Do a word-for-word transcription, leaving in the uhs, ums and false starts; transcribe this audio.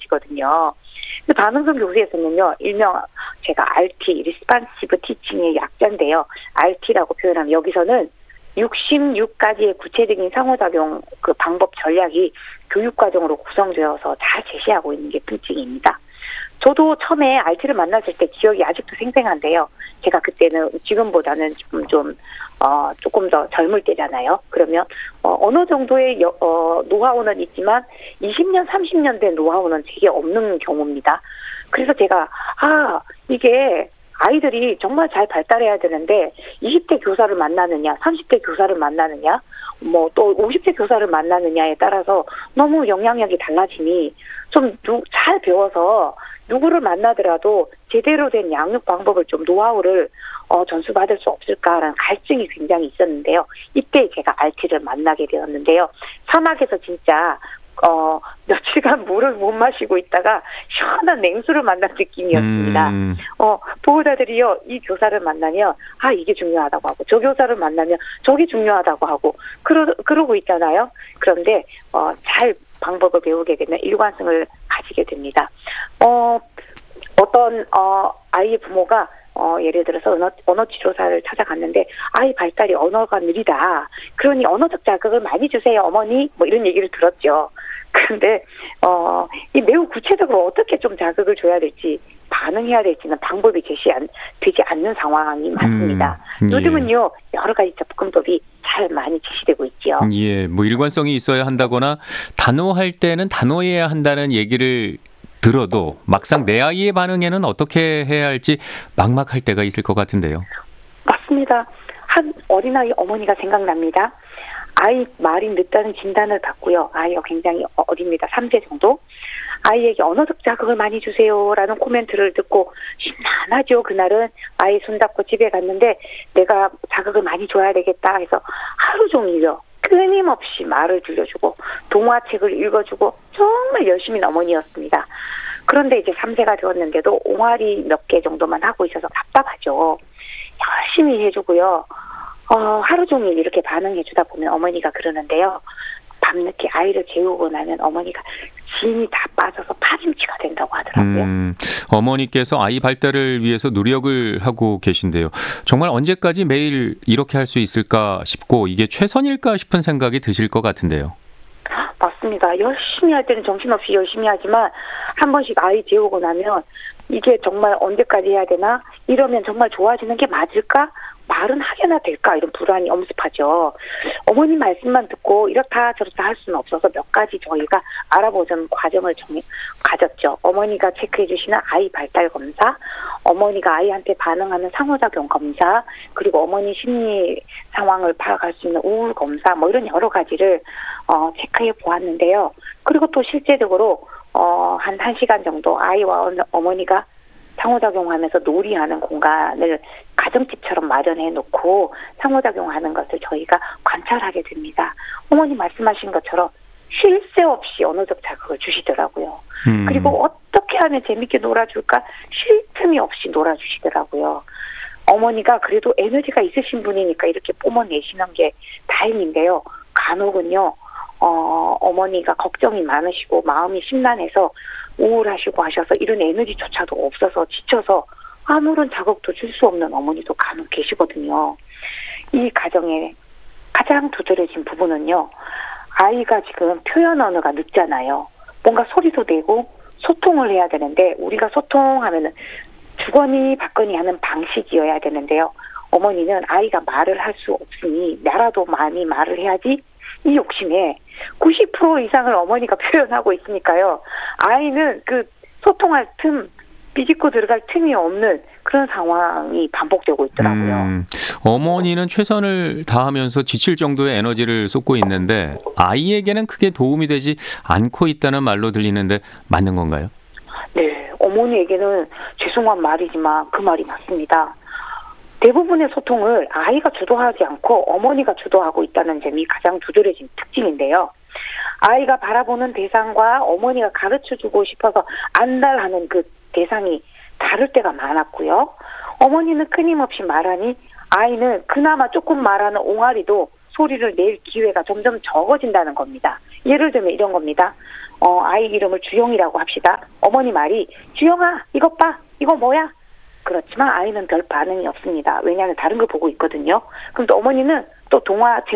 하시거든요. 근데 반응성 교수에서는요, 일명 제가 알티, Responsive Teaching의 약자인데요. 알티라고 표현하면 여기서는 육십육 가지의 구체적인 상호작용 그 방법 전략이 교육과정으로 구성되어서 잘 제시하고 있는 게 특징입니다. 저도 처음에 알티를 만났을 때 기억이 아직도 생생한데요. 제가 그때는 지금보다는 좀, 좀 어, 조금 더 젊을 때잖아요. 그러면 어, 어느 정도의 여, 어, 노하우는 있지만 이십 년, 삼십 년 된 노하우는 되게 없는 경우입니다. 그래서 제가 아 이게 아이들이 정말 잘 발달해야 되는데 이십 대 교사를 만나느냐, 삼십 대 교사를 만나느냐, 뭐 또 오십 대 교사를 만나느냐에 따라서 너무 영향력이 달라지니 좀 잘 배워서 누구를 만나더라도 제대로 된 양육 방법을 좀 노하우를 어, 전수받을 수 없을까라는 갈증이 굉장히 있었는데요. 이때 제가 알티를 만나게 되었는데요. 사막에서 진짜 어, 며칠간 물을 못 마시고 있다가 시원한 냉수를 만난 느낌이었습니다. 음. 어, 보호자들이요, 이 교사를 만나면, 아, 이게 중요하다고 하고, 저 교사를 만나면 저게 중요하다고 하고, 그러, 그러고 있잖아요. 그런데, 어, 잘 방법을 배우게 되면 일관성을 가지게 됩니다. 어, 어떤, 어, 아이의 부모가 어, 예를 들어서 언어, 언어치료사를 찾아갔는데 아이 발달이 언어가 느리다. 그러니 언어적 자극을 많이 주세요, 어머니. 뭐 이런 얘기를 들었죠. 그런데 어, 이 매우 구체적으로 어떻게 좀 자극을 줘야 될지 반응해야 될지는 방법이 제시 안, 되지 않는 상황이 많습니다. 음, 예. 요즘은요 여러 가지 접근법이 잘 많이 제시되고 있죠. 예, 뭐 일관성이 있어야 한다거나 단호할 때는 단호해야 한다는 얘기를 들어도 막상 내 아이의 반응에는 어떻게 해야 할지 막막할 때가 있을 것 같은데요. 맞습니다. 한 어린아이 어머니가 생각납니다. 아이 말이 늦다는 진단을 받고요. 아이가 굉장히 어립니다. 삼 세 정도. 아이에게 언어적 자극을 많이 주세요라는 코멘트를 듣고 심란하죠. 그날은 아이 손잡고 집에 갔는데 내가 자극을 많이 줘야 되겠다 해서 하루 종일요. 끊임없이 말을 들려주고 동화책을 읽어주고 정말 열심히 어머니였습니다. 그런데 이제 삼 세가 되었는데도 옹알이 몇 개 정도만 하고 있어서 답답하죠. 열심히 해주고요. 어, 하루 종일 이렇게 반응해주다 보면 어머니가 그러는데요. 밤늦게 아이를 재우고 나면 어머니가 진이 다 빠져서 파김치가 된다고 하더라고요. 음, 어머니께서 아이 발달을 위해서 노력을 하고 계신데요. 정말 언제까지 매일 이렇게 할 수 있을까 싶고 이게 최선일까 싶은 생각이 드실 것 같은데요. 맞습니다. 열심히 할 때는 정신없이 열심히 하지만 한 번씩 아이 재우고 나면 이게 정말 언제까지 해야 되나? 이러면 정말 좋아지는 게 맞을까? 말은 하게나 될까? 이런 불안이 엄습하죠. 어머니 말씀만 듣고 이렇다 저렇다 할 수는 없어서 몇 가지 저희가 알아보자는 과정을 정해, 가졌죠. 어머니가 체크해 주시는 아이 발달 검사, 어머니가 아이한테 반응하는 상호작용 검사, 그리고 어머니 심리 상황을 파악할 수 있는 우울 검사, 뭐 이런 여러 가지를 어, 체크해 보았는데요. 그리고 또 실제적으로 어, 한 1시간 정도 아이와 어머니가 상호작용하면서 놀이하는 공간을 가정집처럼 마련해 놓고 상호작용하는 것을 저희가 관찰하게 됩니다. 어머니 말씀하신 것처럼 쉴 새 없이 언어적 자극을 주시더라고요. 음. 그리고 어떻게 하면 재밌게 놀아줄까 쉴 틈이 없이 놀아주시더라고요. 어머니가 그래도 에너지가 있으신 분이니까 이렇게 뿜어내시는 게 다행인데요. 간혹은요. 어, 어머니가 걱정이 많으시고 마음이 심란해서 우울하시고 하셔서 이런 에너지조차도 없어서 지쳐서 아무런 자극도 줄 수 없는 어머니도 간혹 계시거든요. 이 가정의 가장 두드러진 부분은요. 아이가 지금 표현 언어가 늦잖아요. 뭔가 소리도 내고 소통을 해야 되는데 우리가 소통하면은 주거니 받거니 하는 방식이어야 되는데요. 어머니는 아이가 말을 할 수 없으니 나라도 많이 말을 해야지 이 욕심에 구십 퍼센트 이상을 어머니가 표현하고 있으니까요. 아이는 그 소통할 틈, 비집고 들어갈 틈이 없는 그런 상황이 반복되고 있더라고요. 음, 어머니는 최선을 다하면서 지칠 정도의 에너지를 쏟고 있는데 아이에게는 크게 도움이 되지 않고 있다는 말로 들리는데 맞는 건가요? 네, 어머니에게는 죄송한 말이지만 그 말이 맞습니다. 대부분의 소통을 아이가 주도하지 않고 어머니가 주도하고 있다는 점이 가장 두드러진 특징인데요. 아이가 바라보는 대상과 어머니가 가르쳐주고 싶어서 안달하는 그 대상이 다를 때가 많았고요. 어머니는 끊임없이 말하니 아이는 그나마 조금 말하는 옹알이도 소리를 낼 기회가 점점 적어진다는 겁니다. 예를 들면 이런 겁니다. 어, 아이 이름을 주영이라고 합시다. 어머니 말이 주영아 이것 봐. 이거 뭐야? 그렇지만 아이는 별 반응이 없습니다. 왜냐하면 다른 걸 보고 있거든요. 그럼 또 어머니는 또 동화